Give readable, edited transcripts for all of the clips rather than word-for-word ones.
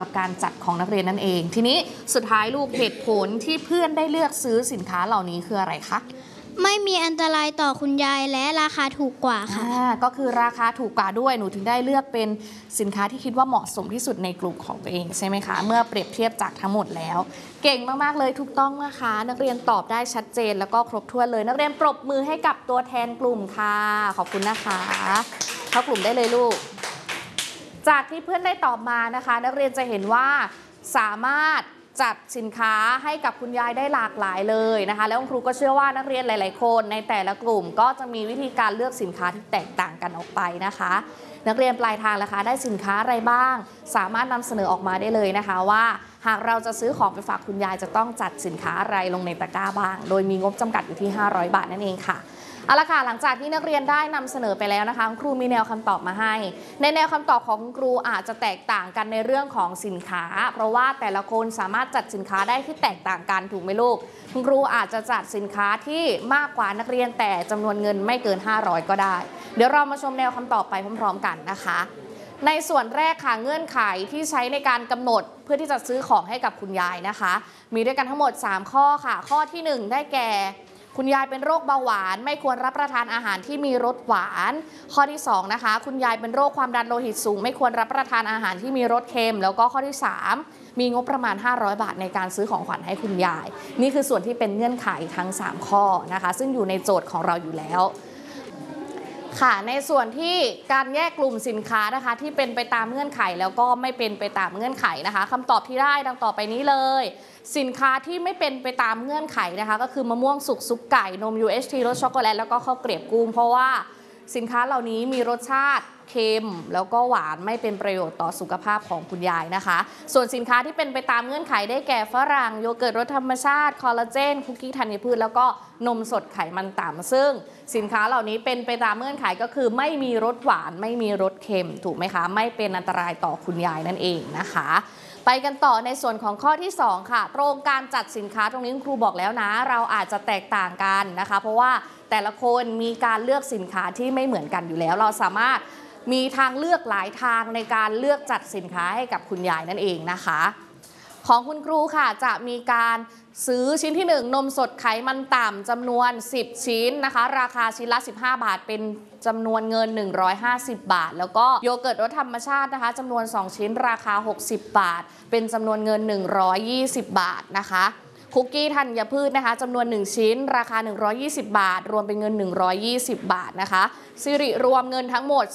กับการจัดของนักเรียนนั่นเองทีนี้สุดท้ายลูกเหตุผลที่เพื่อนได้เลือกซื้อสินค้าเหล่านี้คืออะไรคะไม่มีอันตรายต่อคุณยายและราคาถูกกว่าค่ะก็คือราคาถูกกว่าด้วยหนูถึงได้เลือกเป็นสินค้าที่คิดว่าเหมาะสมที่สุดในกลุ่มของตัวเองใช่ไหมคะเมื่อเปรียบเทียบจากทั้งหมดแล้วเก่งมากๆเลยถูกต้องนะคะนักเรียนตอบได้ชัดเจนแล้วก็ครบถ้วนเลยนักเรียนปรบมือให้กับตัวแทนกลุ่มค่ะขอบคุณนะคะเข้ากลุ่มได้เลยลูกจากที่เพื่อนได้ตอบมานะคะนักเรียนจะเห็นว่าสามารถจัดสินค้าให้กับคุณยายได้หลากหลายเลยนะคะแล้วคุณครูก็เชื่อว่านักเรียนหลายๆคนในแต่ละกลุ่มก็จะมีวิธีการเลือกสินค้าที่แตกต่างกันออกไปนะคะนักเรียนปลายทางล่ะคะได้สินค้าอะไรบ้างสามารถนำเสนอออกมาได้เลยนะคะว่าหากเราจะซื้อของไปฝากคุณยายจะต้องจัดสินค้าอะไรลงในตะกร้าบ้างโดยมีงบจำกัดอยู่ที่500 บาทนั่นเองค่ะเอาละค่ะหลังจากที่นักเรียนได้นำเสนอไปแล้วนะคะครูมีแนวคำตอบมาให้ในแนวคำตอบของครูอาจจะแตกต่างกันในเรื่องของสินค้าเพราะว่าแต่ละคนสามารถจัดสินค้าได้ที่แตกต่างกันถูกไหมลูกคุณครูอาจจะจัดสินค้าที่มากกว่านักเรียนแต่จำนวนเงินไม่เกิน500ก็ได้เดี๋ยวเรามาชมแนวคำตอบไปพร้อมๆกันนะคะในส่วนแรกค่ะเงื่อนไขที่ใช้ในการกำหนดเพื่อที่จะซื้อของให้กับคุณยายนะคะมีด้วยกันทั้งหมด3ข้อค่ะข้อที่1ได้แก่คุณยายเป็นโรคเบาหวานไม่ควรรับประทานอาหารที่มีรสหวานข้อที่2นะคะคุณยายเป็นโรคความดันโลหิตสูงไม่ควรรับประทานอาหารที่มีรสเค็มแล้วก็ข้อที่3มีงบประมาณ500 บาทในการซื้อของขวัญให้คุณยายนี่คือส่วนที่เป็นเงื่อนไขทั้ง3ข้อนะคะซึ่งอยู่ในโจทย์ของเราอยู่แล้วค่ะในส่วนที่การแยกกลุ่มสินค้านะคะที่เป็นไปตามเงื่อนไขแล้วก็ไม่เป็นไปตามเงื่อนไขนะคะคำตอบที่ได้ดังต่อไปนี้เลยสินค้าที่ไม่เป็นไปตามเงื่อนไขนะคะก็คือมะม่วงสุกซุปไก่นม UHT รสช็อกโกแลตแล้วก็ข้าวเกรียบกุ้งเพราะว่าสินค้าเหล่านี้มีรสชาติเค็มแล้วก็หวานไม่เป็นประโยชน์ต่อสุขภาพของคุณยายนะคะส่วนสินค้าที่เป็นไปตามเงื่อนไขได้แก่ฝรั่งโยเกิร์ตรสธรรมชาติคอลลาเจนคุกกี้ธัญพืชแล้วก็นมสดไขมันต่ำซึ่งสินค้าเหล่านี้เป็นไปตามเงื่อนไขก็คือไม่มีรสหวานไม่มีรสเค็มถูกไหมคะไม่เป็นอันตรายต่อคุณยายนั่นเองนะคะไปกันต่อในส่วนของข้อที่2ค่ะตรงการจัดสินค้าตรงนี้ครูบอกแล้วนะเราอาจจะแตกต่างกันนะคะเพราะว่าแต่ละคนมีการเลือกสินค้าที่ไม่เหมือนกันอยู่แล้วเราสามารถมีทางเลือกหลายทางในการเลือกจัดสินค้าให้กับคุณยายนั่นเองนะคะของคุณครูค่ะจะมีการซื้อชิ้นที่1นมสดไขมันต่ำจำนวน10ชิ้นนะคะราคาชิ้นละ15 บาทเป็นจำนวนเงิน150 บาทแล้วก็โยเกิร์ตรสธรรมชาตินะคะจำนวน2ชิ้นราคา60 บาทเป็นจำนวนเงิน120 บาทนะคะคุกกี้ธัญพืชนะคะจำนวน1ชิ้นราคา120 บาทรวมเป็นเงิน120 บาทนะคะสิริรวมเงินทั้งหมด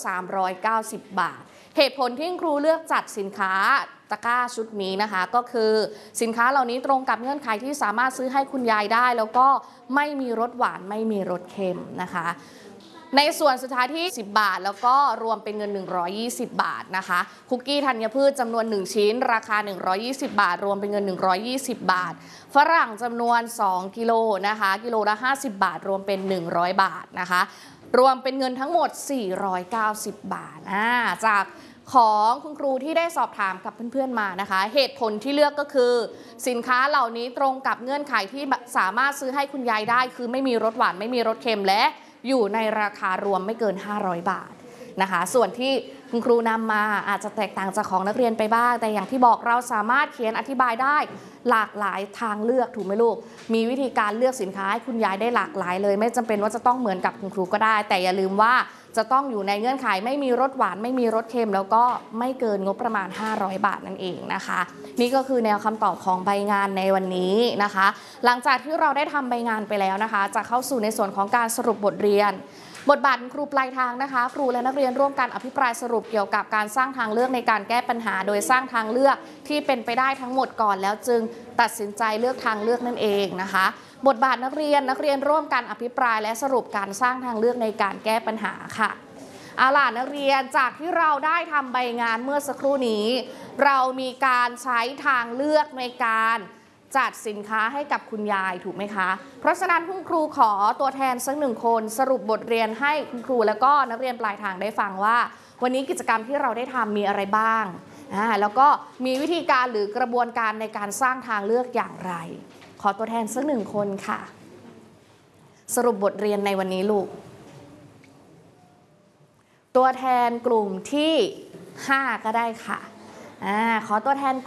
390 บาทเหตุผลที่ครูเลือกจัดสินค้าตะกร้าชุดนี้นะคะก็คือสินค้าเหล่านี้ตรงกับเงื่อนไขที่สามารถซื้อให้คุณยายได้แล้วก็ไม่มีรสหวานไม่มีรสเค็มนะคะในส่วนสุดท้ายที่10 บาทแล้วก็รวมเป็นเงิน120 บาทนะคะคุกกี้ธัญพืชจำนวน1ชิ้นราคา120 บาทรวมเป็นเงิน120 บาทฝรั่งจำนวน2 กิโลนะคะกิโลละ50 บาทรวมเป็น100 บาทนะคะรวมเป็นเงินทั้งหมด490 บาทจากของคุณครูที่ได้สอบถามกับเพื่อนๆมานะคะเหตุผลที่เลือกก็คือสินค้าเหล่านี้ตรงกับเงื่อนไขที่สามารถซื้อให้คุณยายได้คือไม่มีรสหวานไม่มีรสเค็มและอยู่ในราคารวมไม่เกิน500 บาทนะคะส่วนที่คุณครูนำมาอาจจะแตกต่างจากของนักเรียนไปบ้างแต่อย่างที่บอกเราสามารถเขียนอธิบายได้หลากหลายทางเลือกถูกไหมลูกมีวิธีการเลือกสินค้าให้คุณยายได้หลากหลายเลยไม่จำเป็นว่าจะต้องเหมือนกับคุณครูก็ได้แต่อย่าลืมว่าจะต้องอยู่ในเงื่อนไขไม่มีรสหวานไม่มีรสเค็มแล้วก็ไม่เกินงบประมาณ500 บาทนั่นเองนะคะนี่ก็คือแนวคำตอบของใบงานในวันนี้นะคะหลังจากที่เราได้ทำใบงานไปแล้วนะคะจะเข้าสู่ในส่วนของการสรุปบทเรียนบทบาทครูปลายทางนะคะครูและนักเรียนร่วมกันอภิปรายสรุปเกี่ยวกับการสร้างทางเลือกในการแก้ปัญหาโดยสร้างทางเลือกที่เป็นไปได้ทั้งหมดก่อนแล้วจึงตัดสินใจเลือกทางเลือกนั่นเองนะคะบทบาทนักเรียนร่วมกันอภิปรายและสรุปการสร้างทางเลือกในการแก้ปัญหาค่ะเอาล่ะนักเรียนจากที่เราได้ทำใบงานเมื่อสักครู่นี้เรามีการใช้ทางเลือกในการจัดสินค้าให้กับคุณยายถูกไหมคะเพราะฉะนั้นคุณครูขอตัวแทนสัก1 คนสรุปบทเรียนให้คุณครูแล้วก็นักเรียนปลายทางได้ฟังว่าวันนี้กิจกรรมที่เราได้ทำมีอะไรบ้างแล้วก็มีวิธีการหรือกระบวนการในการสร้างทางเลือกอย่างไรขอตัวแทนสัก1 คนค่ะสรุปบทเรียนในวันนี้ลูกตัวแทนกลุ่มที่5ก็ได้ค่ะขอตัวแทน